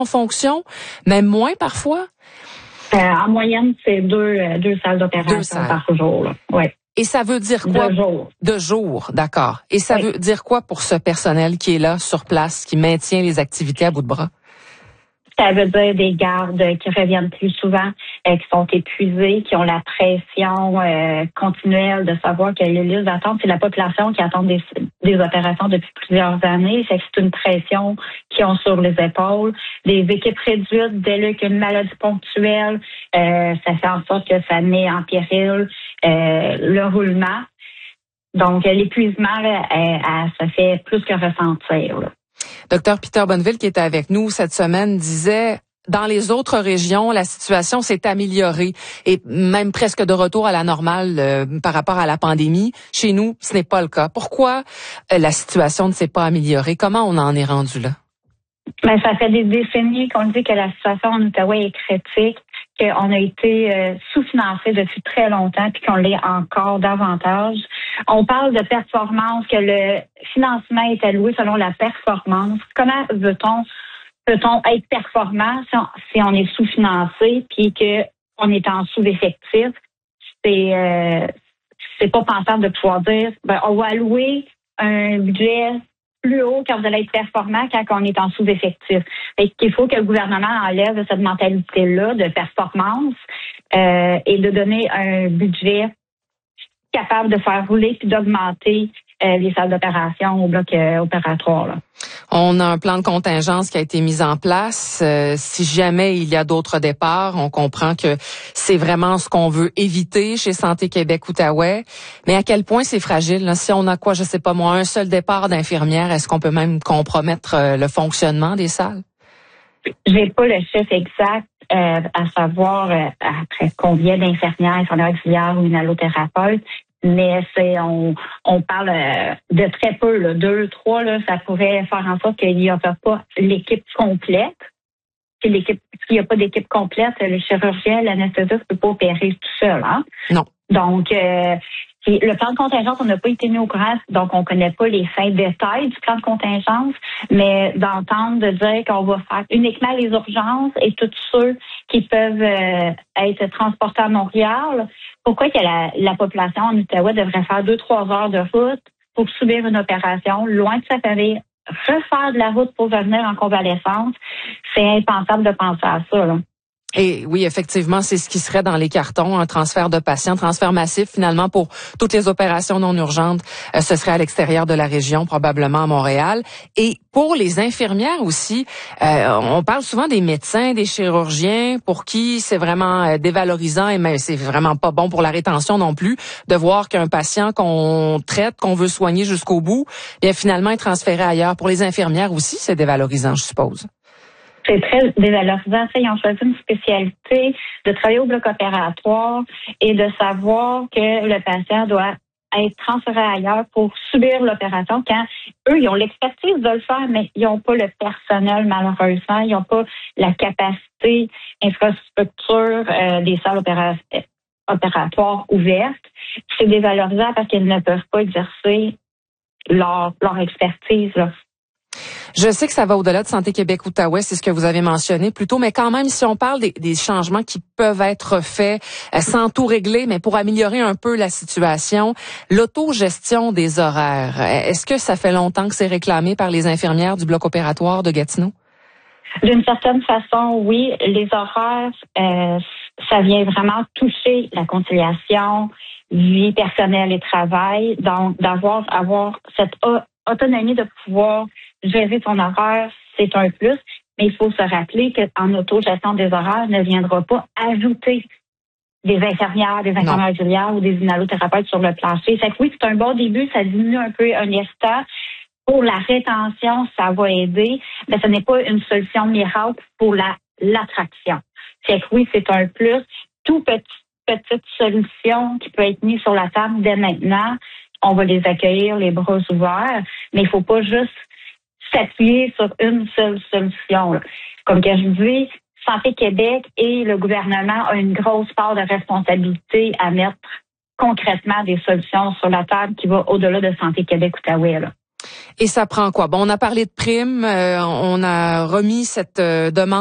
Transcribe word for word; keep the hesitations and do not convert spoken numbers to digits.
en fonction, même moins parfois? Euh, en moyenne, c'est deux, euh, deux salles d'opération par jour. Là. Ouais. Et ça veut dire quoi? De jour. De jour, d'accord. Et ça oui. veut dire quoi pour ce personnel qui est là, sur place, qui maintient les activités à bout de bras? Ça veut dire des gardes qui reviennent plus souvent, euh, qui sont épuisés, qui ont la pression euh, continuelle de savoir que les listes d'attente, c'est la population qui attend des, des opérations depuis plusieurs années. Fait que c'est une pression qu'ils ont sur les épaules. Des équipes réduites, dès lors qu'il y a une maladie ponctuelle, euh, ça fait en sorte que ça met en péril euh, le roulement. Donc, l'épuisement, là, elle, elle se fait plus que ressentir, là. Docteur Peter Bonneville, qui était avec nous cette semaine, disait dans les autres régions, la situation s'est améliorée et même presque de retour à la normale euh, par rapport à la pandémie. Chez nous, ce n'est pas le cas. Pourquoi euh, la situation ne s'est pas améliorée? Comment on en est rendu là? Ben, ça fait des décennies qu'on dit que la situation en Outaouais est critique, qu'on a été euh, sous-financé depuis très longtemps puis qu'on l'est encore davantage. On parle de performance, que le financement est alloué selon la performance. Comment veut-on peut-on être performant si on, si on est sous-financé puis qu'on est en sous-effectif? C'est euh, c'est pas pensable de pouvoir dire ben, on va allouer un budget plus haut quand vous allez être performant quand on est en sous-effectif. Fait qu'il faut que le gouvernement enlève cette mentalité-là de performance euh, et de donner un budget capable de faire rouler puis d'augmenter euh, les salles d'opération au bloc euh, opératoire. Là. On a un plan de contingence qui a été mis en place. Euh, si jamais il y a d'autres départs, on comprend que c'est vraiment ce qu'on veut éviter chez Santé Québec Outaouais. Mais à quel point c'est fragile? Là? Si on a quoi, je sais pas moi, un seul départ d'infirmière, est-ce qu'on peut même compromettre euh, le fonctionnement des salles? J'ai pas le chiffre exact euh, à savoir euh, après combien d'infirmières, infirmières auxiliaires ou inhalothérapeutes, mais c'est on on parle euh, de très peu, là, deux, trois, là, ça pourrait faire en sorte qu'il n'y a pas l'équipe complète. Si l'équipe, s'il n'y a pas d'équipe complète, le chirurgien, l'anesthésiste ne peut pas opérer tout seul, hein? Non. Donc euh, le plan de contingence, on n'a pas été mis au courant, donc on ne connaît pas les fins détails du plan de contingence, mais d'entendre de dire qu'on va faire uniquement les urgences et tous ceux qui peuvent euh, être transportés à Montréal, pourquoi que la, la population en Outaouais devrait faire deux, trois heures de route pour subir une opération loin de sa famille, refaire de la route pour venir en convalescence? C'est impensable de penser à ça, là. Et oui, effectivement, c'est ce qui serait dans les cartons, un transfert de patients, transfert massif finalement pour toutes les opérations non urgentes. Euh, ce serait à l'extérieur de la région, probablement à Montréal. Et pour les infirmières aussi, euh, on parle souvent des médecins, des chirurgiens, pour qui c'est vraiment euh, dévalorisant et même c'est vraiment pas bon pour la rétention non plus de voir qu'un patient qu'on traite, qu'on veut soigner jusqu'au bout, bien finalement est transféré ailleurs. Pour les infirmières aussi, c'est dévalorisant, je suppose. C'est très dévalorisant. Ils ont choisi une spécialité de travailler au bloc opératoire et de savoir que le patient doit être transféré ailleurs pour subir l'opération quand eux, ils ont l'expertise de le faire, mais ils n'ont pas le personnel, malheureusement. Ils n'ont pas la capacité, infrastructure euh, des salles opéra- opératoires ouvertes. C'est dévalorisant parce qu'ils ne peuvent pas exercer leur, leur expertise, là. Je sais que ça va au-delà de Santé Québec Outaouais, c'est ce que vous avez mentionné plus tôt, mais quand même, si on parle des, des changements qui peuvent être faits euh, sans tout régler, mais pour améliorer un peu la situation, l'autogestion des horaires, est-ce que ça fait longtemps que c'est réclamé par les infirmières du bloc opératoire de Gatineau? D'une certaine façon, oui. Les horaires, euh, ça vient vraiment toucher la conciliation, vie personnelle et travail. Donc, d'avoir avoir cette autonomie de pouvoir gérer son horaire, c'est un plus. Mais il faut se rappeler qu'en autogestion des horaires ne viendra pas ajouter des infirmières, des infirmières auxiliaires ou des inhalothérapeutes sur le plancher. Fait que oui, c'est un bon début, ça diminue un peu un instant. Pour la rétention, ça va aider, mais ce n'est pas une solution miracle pour la l'attraction. Fait que oui, c'est un plus. Tout petit, petite solution qui peut être mise sur la table dès maintenant, on va les accueillir les bras ouverts, mais il faut pas juste s'appuyer sur une seule solution, là. Comme que je dis, Santé Québec et le gouvernement ont une grosse part de responsabilité à mettre concrètement des solutions sur la table qui va au-delà de Santé Québec Outaouais, là. Et ça prend quoi? Bon, on a parlé de primes, euh, on a remis cette euh, demande